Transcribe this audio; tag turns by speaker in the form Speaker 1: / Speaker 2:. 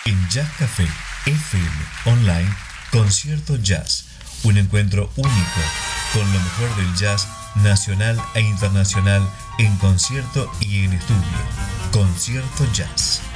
Speaker 1: En Jazz Café FM Online, Concierto Jazz, un encuentro único con lo mejor del jazz nacional e internacional en concierto y en estudio. Concierto Jazz.